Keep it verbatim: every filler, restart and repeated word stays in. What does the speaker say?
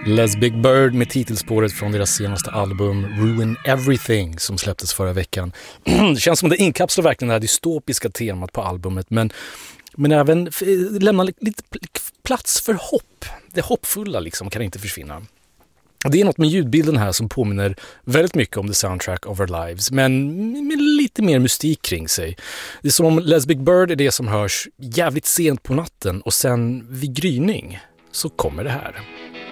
Les Big Bird med titelspåret från deras senaste album Ruin Everything som släpptes förra veckan. Det känns som det inkapslar verkligen det här dystopiska temat på albumet, men, men även lämnar lite plats för hopp. Det hoppfulla liksom kan inte försvinna. Det är något med ljudbilden här som påminner väldigt mycket om The Soundtrack of Our Lives, men med lite mer mystik kring sig. Det är som om Les Big Bird är det som hörs jävligt sent på natten och sen vid gryning så kommer det här.